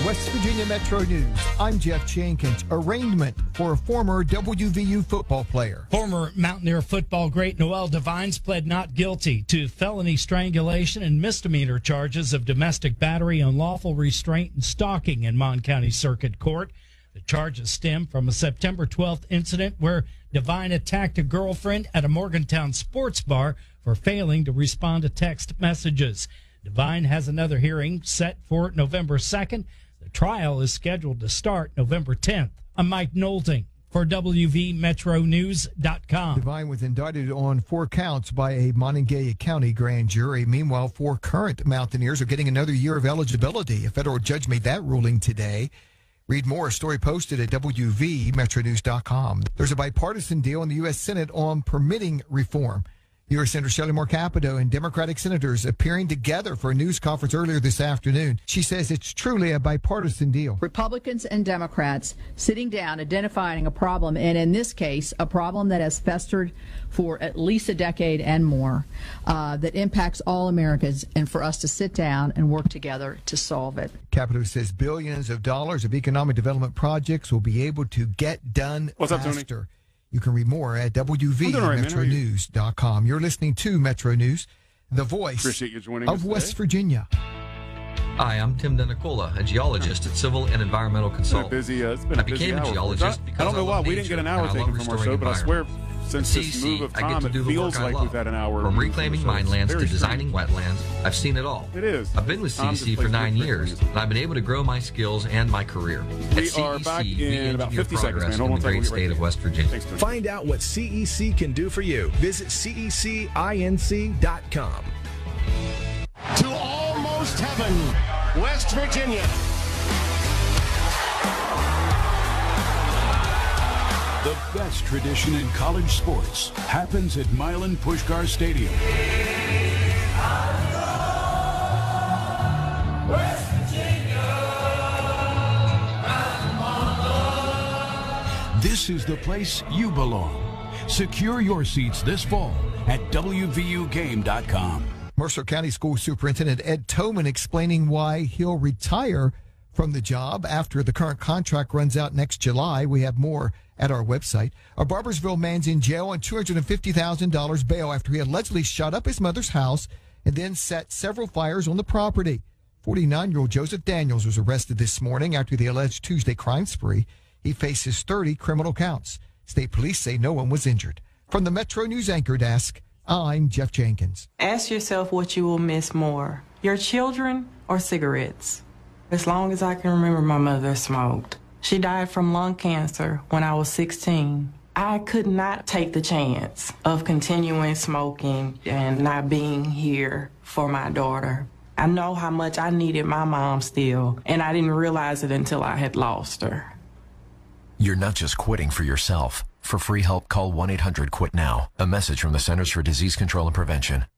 West Virginia Metro News. I'm Jeff Jenkins. Arraignment for a former WVU football player. Former Mountaineer football great Noel Devines pled not guilty to felony strangulation and misdemeanor charges of domestic battery, unlawful restraint, and stalking in Mon County Circuit Court. The charges stem from a September 12th incident where Devine attacked a girlfriend at a Morgantown sports bar for failing to respond to text messages. Devine has another hearing set for November 2nd. The trial is scheduled to start November 10th. I'm Mike Knowlting for WVMetroNews.com. Devine was indicted on 4 counts by a Monongalia County grand jury. Meanwhile, 4 current Mountaineers are getting another year of eligibility. A federal judge made that ruling today. Read more, a story posted at WVMetroNews.com. There's a bipartisan deal in the U.S. Senate on permitting reform. U.S. Senator Shelley Moore Capito and Democratic senators appearing together for a news conference earlier this afternoon. She says it's truly a bipartisan deal. Republicans and Democrats sitting down, identifying a problem, and in this case, a problem that has festered for at least a decade and more, that impacts all Americans, and for us to sit down and work together to solve it. Capito says billions of dollars of economic development projects will be able to get done faster. Up, Tony? You can read more at WVMetroNews.com. You're listening to Metro News, the voice of West Virginia. Hi, I'm Tim Denicola, a geologist at Civil and Environmental Consultant. I became a geologist because I don't know why we didn't get an hour taken from our show, but I swear since this move of time, it feels like we've had an hour. From reclaiming mine lands to designing wetlands, I've seen it all. It is. I've been with CEC for 9 years, and I've been able to grow my skills and my career. At We are back in about 50 seconds, man. Hold on in the great state of West Virginia. Find out what CEC can do for you. Visit CECINC.com. To almost heaven, West Virginia. The best tradition in college sports happens at Milan Puskar Stadium. West Virginia. This is the place you belong. Secure your seats this fall at WVUGame.com. Mercer County School Superintendent Ed Toman explaining why he'll retire from the job after the current contract runs out next July. We have more at our website. A Barbersville man's in jail on $250,000 bail after he allegedly shot up his mother's house and then set several fires on the property. 49-year-old Joseph Daniels was arrested this morning after the alleged Tuesday crime spree. He faces 30 criminal counts. State police say no one was injured. From the Metro News Anchor Desk, I'm Jeff Jenkins. Ask yourself what you will miss more, your children or cigarettes. As long as I can remember, my mother smoked. She died from lung cancer when I was 16. I could not take the chance of continuing smoking and not being here for my daughter. I know how much I needed my mom still, and I didn't realize it until I had lost her. You're not just quitting for yourself. For free help, call 1-800-QUIT-NOW. A message from the Centers for Disease Control and Prevention.